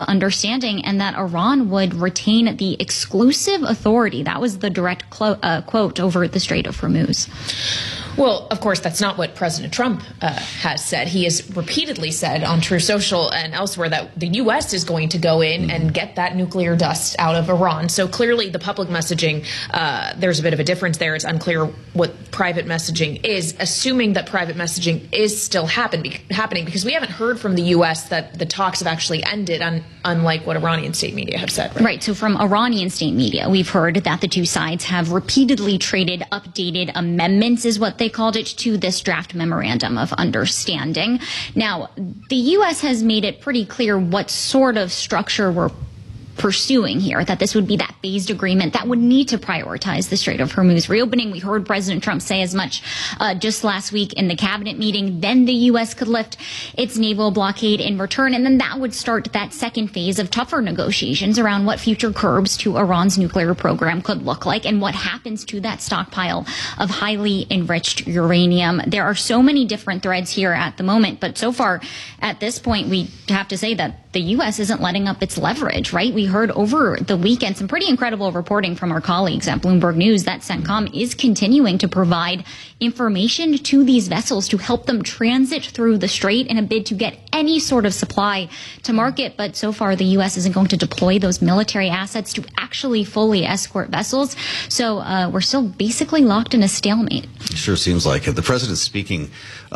understanding, and that Iran would retain the exclusive authority. That was the direct quote over the Strait of Hormuz. Well, of course, that's not what President Trump has said. He has repeatedly said on Truth Social and elsewhere that the U.S. is going to go in and get that nuclear dust out of Iran. So clearly the public messaging, there's a bit of a difference there. It's unclear what private messaging is, assuming that private messaging is still happening, because we haven't heard from the U.S. that the talks have actually ended, unlike what Iranian state media have said. Right. So from Iranian state media, we've heard that the two sides have repeatedly traded updated amendments, is what they called it, to this draft memorandum of understanding. Now, the U.S. has made it pretty clear what sort of structure we're pursuing here, that this would be that phased agreement that would need to prioritize the Strait of Hormuz reopening. We heard President Trump say as much just last week in the cabinet meeting. Then the U.S. could lift its naval blockade in return, and then that would start that second phase of tougher negotiations around what future curbs to Iran's nuclear program could look like and what happens to that stockpile of highly enriched uranium. There are so many different threads here at the moment, but so far at this point, we have to say that the U.S. isn't letting up its leverage, right? We heard over the weekend some pretty incredible reporting from our colleagues at Bloomberg News that CENTCOM is continuing to provide information to these vessels to help them transit through the strait in a bid to get any sort of supply to market. But so far, the U.S. isn't going to deploy those military assets to actually fully escort vessels. So we're still basically locked in a stalemate. Sure seems like it. The president's speaking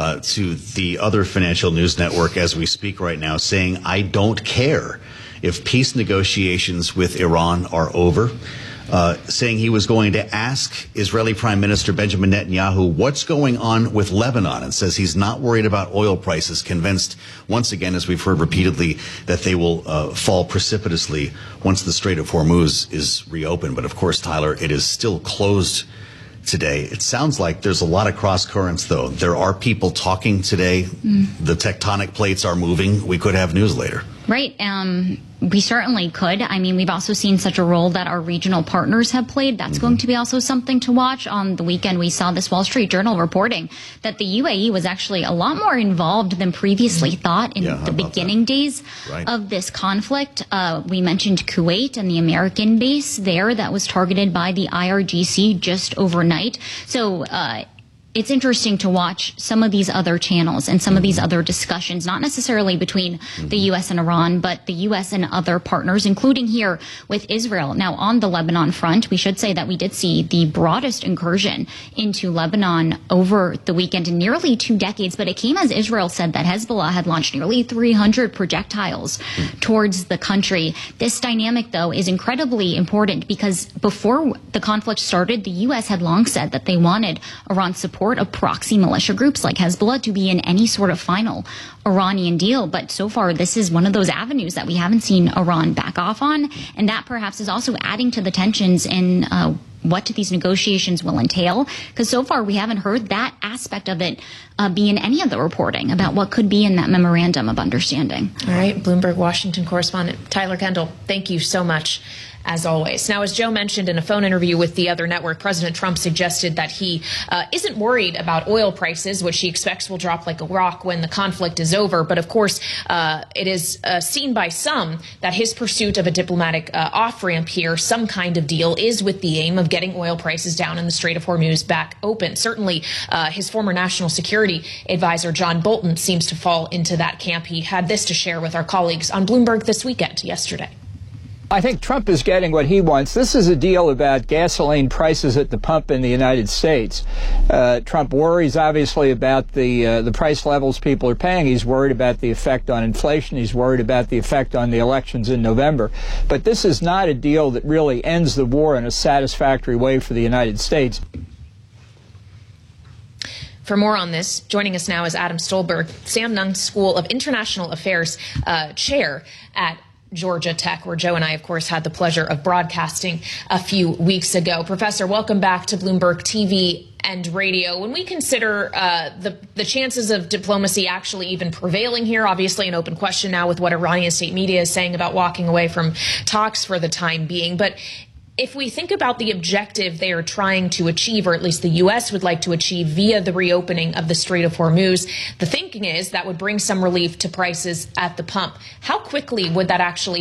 to the other financial news network as we speak right now, saying, I don't care if peace negotiations with Iran are over, saying he was going to ask Israeli Prime Minister Benjamin Netanyahu what's going on with Lebanon, and says he's not worried about oil prices, convinced once again, as we've heard repeatedly, that they will fall precipitously once the Strait of Hormuz is reopened. But of course, Tyler, it is still closed today. It sounds like there's a lot of cross currents, though. There are people talking today. The tectonic plates are moving. We could have news later. Right. We certainly could. I mean, we've also seen such a role that our regional partners have played. That's going to be also something to watch. On the weekend, we saw this Wall Street Journal reporting that the UAE was actually a lot more involved than previously thought in the beginning days of this conflict. We mentioned Kuwait and the American base there that was targeted by the IRGC just overnight. So it's interesting to watch some of these other channels and some of these other discussions, not necessarily between the U.S. and Iran, but the U.S. and other partners, including here with Israel. Now, on the Lebanon front, we should say that we did see the broadest incursion into Lebanon over the weekend in nearly 2 decades, but it came as Israel said that Hezbollah had launched nearly 300 projectiles towards the country. This dynamic, though, is incredibly important because before the conflict started, the U.S. had long said that they wanted Iran's support of proxy militia groups like Hezbollah to be in any sort of final Iranian deal. But so far, this is one of those avenues that we haven't seen Iran back off on. And that perhaps is also adding to the tensions in what these negotiations will entail. Because so far, we haven't heard that aspect of it be in any of the reporting about what could be in that memorandum of understanding. All right. Bloomberg Washington correspondent Tyler Kendall, thank you so much, as always. Now, as Joe mentioned in a phone interview with the other network, President Trump suggested that he isn't worried about oil prices, which he expects will drop like a rock when the conflict is over. But of course, it is seen by some that his pursuit of a diplomatic off-ramp here, some kind of deal, is with the aim of getting oil prices down and the Strait of Hormuz back open. Certainly, his former national security advisor, John Bolton, seems to fall into that camp. He had this to share with our colleagues on Bloomberg This Weekend yesterday. I think Trump is getting what he wants. This is a deal about gasoline prices at the pump in the United States. Trump worries, obviously, about the price levels people are paying. He's worried about the effect on inflation. He's worried about the effect on the elections in November. But this is not a deal that really ends the war in a satisfactory way for the United States. For more on this, joining us now is Adam Stolberg, Sam Nunn School of International Affairs chair at Georgia Tech, where Joe and I, of course, had the pleasure of broadcasting a few weeks ago. Professor, welcome back to Bloomberg TV and radio. When we consider the chances of diplomacy actually even prevailing here, obviously an open question now with what Iranian state media is saying about walking away from talks for the time being, but if we think about the objective they are trying to achieve, or at least the U.S. would like to achieve via the reopening of the Strait of Hormuz, the thinking is that would bring some relief to prices at the pump. How quickly would that actually